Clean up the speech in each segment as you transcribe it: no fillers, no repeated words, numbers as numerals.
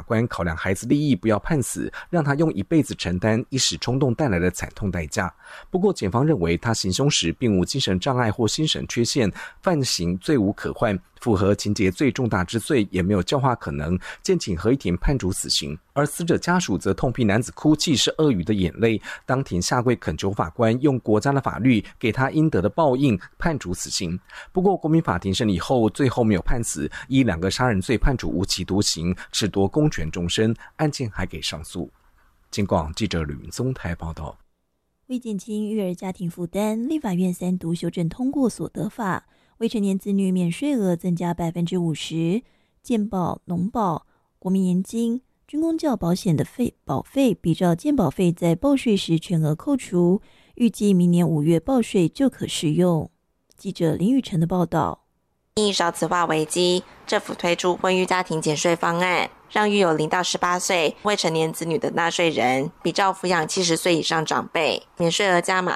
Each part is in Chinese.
法官考量孩子利益，不要判死，让他用一辈子承担一时冲动带来的惨痛代价。不过检方认为他行凶时并无精神障碍或精神缺陷，犯行罪无可逭，符合情节最重大之罪，也没有教化可能，建请合议庭判处死刑。而死者家属则痛批男子哭泣是鳄鱼的眼泪，当庭下跪恳求法官用国家的法律给他应得的报应，判处死刑。不过国民法庭审理后最后没有判死，依2个杀人罪判处无期徒刑，褫夺公权终身，案件还给上诉。警广记者吕云宗台报道。 为减轻育儿家庭负担，立法院3读修正通过所得法，未成年子女免税额增加 50%， 健保、农保、国民年金、军公教保险的保费比照健保费在报税时全额扣除，预计明年5月报税就可适用。记者林雨晨的报道。 因少子化危机，政府推出婚育家庭减税方案，让育有0到18岁未成年子女的纳税人，比照抚养70岁以上长辈，免税额加码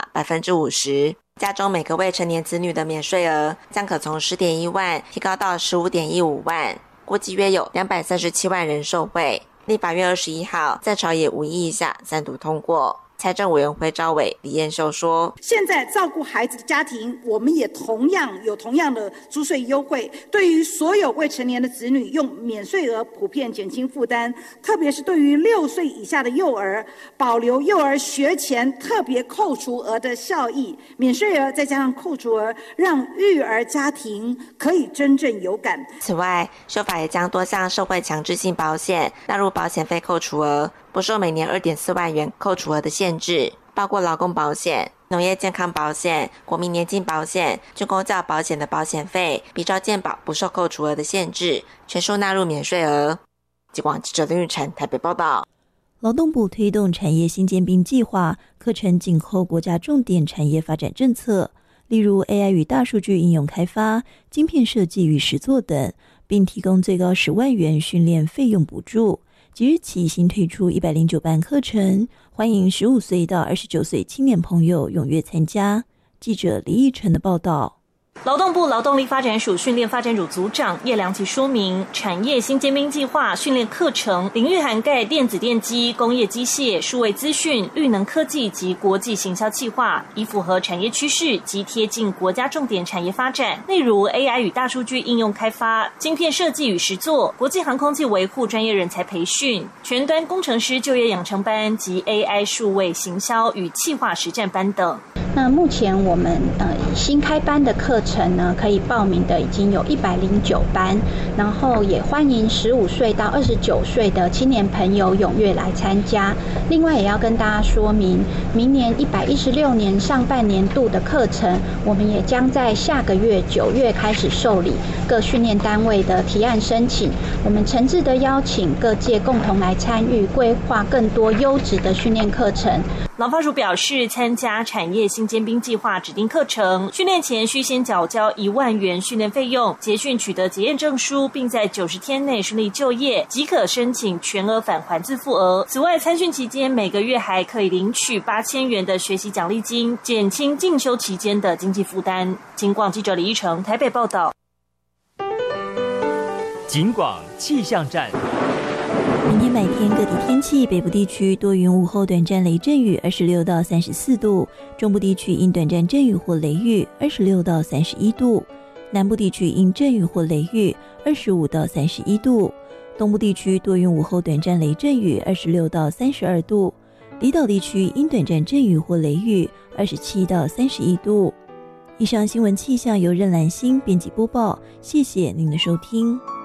50%。家中每个未成年子女的免税额将可从 10.1 万提高到 15.15 万，估计约有237万人受惠。立法院21号在朝野无异议下3读通过。财政委员会召委李彦秀说， 现在照顾孩子的家庭，我们也同样的租税优惠，对于所有未成年的子女用免税额普遍减轻负担，特别是对于6岁以下的幼儿，保留幼儿学前特别扣除额的效益，免税额再加上扣除额，让育儿家庭可以真正有感。 此外，修法也将多项社会强制性保险纳入保险费扣除额，不受每年 2.4 万元扣除额的限制，包括劳工保险、农业健康保险、国民年金保险、军公教保险的保险费，比照健保不受扣除额的限制，全数纳入免税额。警广记者林玉成台北报道。 劳动部推动产业新尖兵计划，课程紧扣国家重点产业发展政策，例如 AI 与大数据应用开发、晶片设计与实作等，并提供最高10万元训练费用补助。即日起新推出109班课程，欢迎15岁到29岁青年朋友踊跃参加。记者李义成的报道。 劳动部劳动力发展署训练发展组组长叶良奇说明，产业新尖兵计划训练课程领域涵盖电子电机、工业机械、数位资讯、绿能科技及国际行销企划，以符合产业趋势及贴近国家重点产业发展，例如 AI 与大数据应用开发、晶片设计与实作、国际航空器维护专业人才培训、全端工程师就业养成班及 AI 数位行销与企划实战班等。 那目前我们新开班的课程呢，可以报名的已经有109班，然后也欢迎15岁到29岁的青年朋友踊跃来参加。另外也要跟大家说明，明年116年上半年度的课程，我们也将在下个月9月开始受理各训练单位的提案申请。我们诚挚的邀请各界共同来参与，规划更多优质的训练课程。 劳发署表示，参加产业新尖兵计划指定课程，训练前需先缴交1万元训练费用，结训取得结验证书，并在90天内顺利就业，即可申请全额返还自付额。此外，参训期间每个月还可以领取8000元的学习奖励金，减轻进修期间的经济负担。警广记者李一成台北报道。 警广气象站。 明天白天各地天气，北部地区多云，午后短暂雷阵雨，26到34度；中部地区因短暂阵雨或雷雨，26到31度；南部地区因阵雨或雷雨，25到31度；东部地区多云，午后短暂雷阵雨，26到32度；离岛地区因短暂阵雨或雷雨，27到31度。以上新闻气象由任兰心编辑播报，谢谢您的收听。